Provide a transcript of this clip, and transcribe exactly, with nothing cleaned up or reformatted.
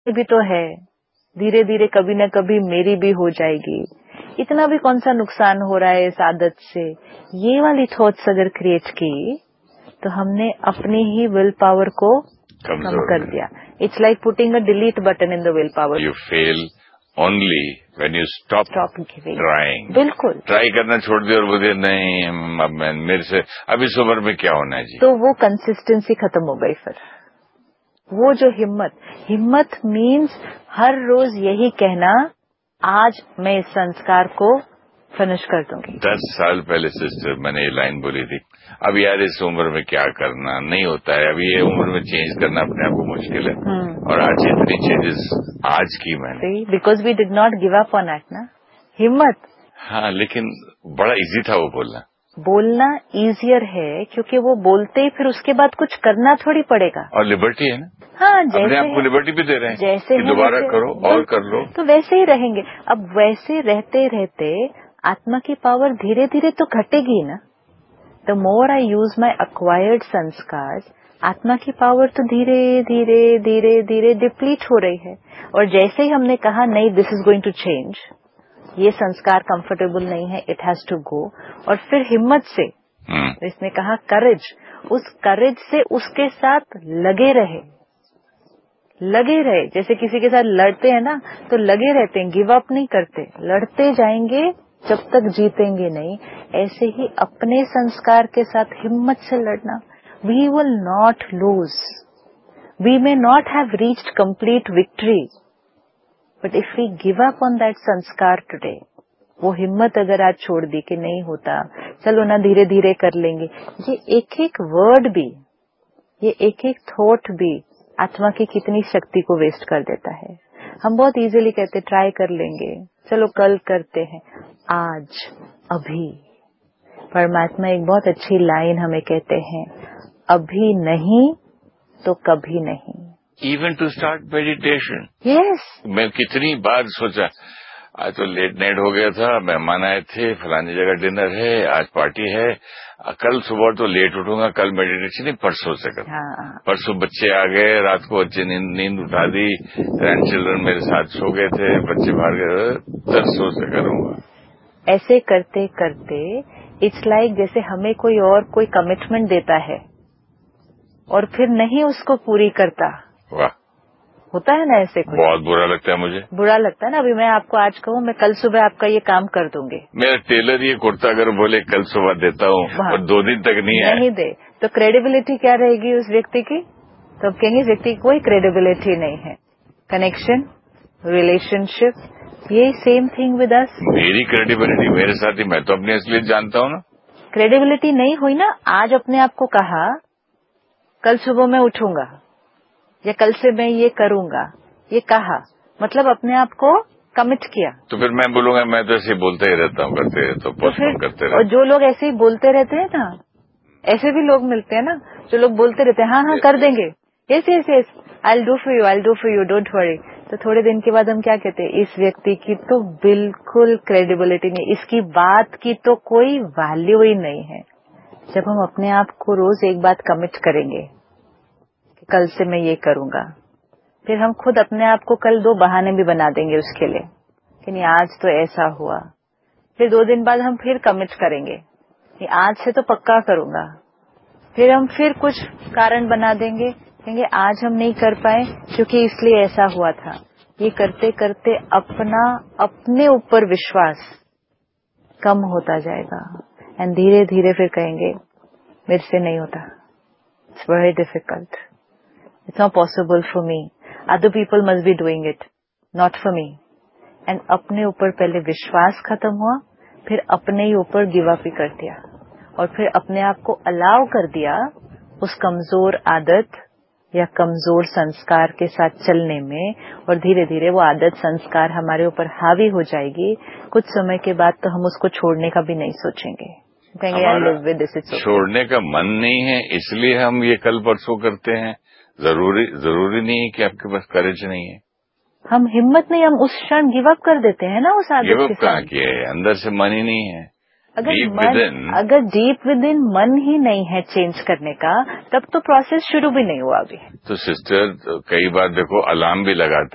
भी तो है, धीरे धीरे कभी न कभी मेरी भी हो जाएगी, इतना भी कौन सा नुकसान हो रहा है इस आदत से। ये वाली थॉट्स अगर क्रिएट की तो हमने अपनी ही विल पावर को कम कर दिया। It's like putting a delete button in the will power. You fail only when you stop trying. बिल्कुल, ट्राई करना छोड़ दिया और बोले नहीं अब मैं मेरे से अब इस उम्र में क्या होना है जी, तो वो कंसिस्टेंसी खत्म हो गई। फिर वो जो हिम्मत, हिम्मत मीन्स हर रोज यही कहना आज मैं इस संस्कार को फिनिश कर दूंगी। दस साल पहले सिस्टर मैंने ये लाइन बोली थी, अब यार इस उम्र में क्या करना, नहीं होता है, अभी ये उम्र में चेंज करना अपने आप को मुश्किल है। और आज इतनी चेंजेस आज की मैंने, because we did not give up on it ना, हिम्मत। हाँ, लेकिन बड़ा इजी था वो बोलना। बोलना इजियर है क्योंकि वो बोलते ही फिर उसके बाद कुछ करना थोड़ी पड़ेगा। और लिबर्टी है ना, हाँ, जैसे अपने आप को लिबर्टी भी दे रहे हैं, जैसे कि दोबारा करो और कर लो, तो वैसे ही रहेंगे। अब वैसे रहते रहते आत्मा की पावर धीरे धीरे तो घटेगी ना। The more I use my acquired संस्कार, आत्मा की पावर तो धीरे धीरे धीरे धीरे डिप्लीट हो रही है। और जैसे ही हमने कहा नहीं this is going to change, ये संस्कार कंफर्टेबल नहीं है, इट हैज टू गो, और फिर हिम्मत से इसने कहा करेज, उस करेज से उसके साथ लगे रहे, लगे रहे। जैसे किसी के साथ लड़ते हैं ना तो लगे रहते हैं, गिव अप नहीं करते, लड़ते जाएंगे जब तक जीतेंगे नहीं। ऐसे ही अपने संस्कार के साथ हिम्मत से लड़ना। We will not lose, we may not have reached complete victory, but if we give up on that संस्कार टुडे, वो हिम्मत अगर आज छोड़ दी कि नहीं होता, चलो ना धीरे धीरे कर लेंगे, ये एक एक वर्ड भी, ये एक एक थॉट भी आत्मा की कितनी शक्ति को वेस्ट कर देता है। हम बहुत इजीली कहते ट्राई कर लेंगे, चलो कल करते हैं, आज अभी। परमात्मा एक बहुत अच्छी लाइन हमें कहते हैं, अभी नहीं तो कभी नहीं। Even to start meditation. Yes, मैं कितनी बार सोचा, आज तो लेट नाइट हो गया था, मेहमान आए थे, फलानी जगह डिनर है, आज पार्टी है, कल सुबह तो लेट उठूंगा, कल मेडिटेशन नहीं, परसों से कर। हाँ। परसों बच्चे आ गए, रात को अच्छी नींद नींद उठा दी, ग्रैंड चिल्ड्रन मेरे साथ सो गए थे, बच्चे बाहर गए, परसों से करूंगा। ऐसे करते करते इट्स लाइक like जैसे हमें कोई और कोई कमिटमेंट देता है और फिर नहीं उसको पूरी करता। वाह, होता है ना ऐसे कुछ। बहुत बुरा लगता है मुझे, बुरा लगता है ना। अभी मैं आपको आज कहूँ मैं कल सुबह आपका ये काम कर दूंगी, मेरा टेलर ये कुर्ता अगर बोले कल सुबह देता हूँ और दो दिन तक नहीं आए, नहीं दे, तो क्रेडिबिलिटी क्या रहेगी उस व्यक्ति की? तो अब कहेंगे इस व्यक्ति की कोई क्रेडिबिलिटी नहीं है। कनेक्शन, रिलेशनशिप, ये सेम थिंग विद अस। मेरी क्रेडिबिलिटी मेरे साथ ही, मैं तो अपनी असलियत जानता हूँ ना। क्रेडिबिलिटी नहीं हुई ना। आज अपने आप को कहा कल सुबह मैं उठूंगा या कल से मैं ये करूंगा, ये कहा, मतलब अपने आप को कमिट किया। तो फिर मैं बोलूंगा मैं तो ऐसे ही बोलते ही रहता हूँ, करते रहता हूँ, पोस्टपोन करते रहता हूँ। और जो लोग ऐसे ही बोलते रहते हैं ना, ऐसे भी लोग मिलते हैं ना जो लोग बोलते रहते हैं हाँ हाँ कर देंगे, yes yes yes, I will do for you, I will do for you, don't worry. तो थोड़े दिन के बाद हम क्या कहते हैं, इस व्यक्ति की तो बिल्कुल क्रेडिबिलिटी नहीं, इसकी बात की तो कोई वैल्यू ही नहीं है। जब हम अपने आप को रोज एक बात कमिट करेंगे कि कल से मैं ये करूंगा, फिर हम खुद अपने आप को कल दो बहाने भी बना देंगे उसके लिए कि नहीं आज तो ऐसा हुआ। फिर दो दिन बाद हम फिर कमिट करेंगे कि आज से तो पक्का करूंगा। फिर हम फिर कुछ कारण बना देंगे, कहेंगे आज हम नहीं कर पाए क्योंकि इसलिए ऐसा हुआ था। ये करते करते अपना अपने ऊपर विश्वास कम होता जाएगा एंड धीरे धीरे फिर कहेंगे मेरे से नहीं होता, it's very difficult, it's not possible for me, other people must be doing it, not for me. And अपने ऊपर पहले विश्वास खत्म हुआ, फिर अपने ही ऊपर गिव अप ही कर दिया और फिर अपने आप को अलाउ कर दिया उस कमजोर आदत या कमजोर संस्कार के साथ चलने में, और धीरे धीरे वो आदत संस्कार हमारे ऊपर हावी हो जाएगी। कुछ समय के बाद तो हम उसको छोड़ने का भी नहीं सोचेंगे, कहेंगे छोड़ने का मन नहीं है इसलिए हम ये कल परसों करते हैं। जरूरी जरूरी नहीं है कि आपके पास करेज नहीं है, हम हिम्मत नहीं, हम उस क्षण गिव अप कर देते हैं ना उस आदत गिव के अप कहाँ किया है, अंदर से मन ही नहीं है। अगर डीप मन, विदिन, अगर डीप विद इन मन ही नहीं है चेंज करने का, तब तो प्रोसेस शुरू भी नहीं हुआ अभी। तो सिस्टर कई बार देखो अलार्म भी लगाते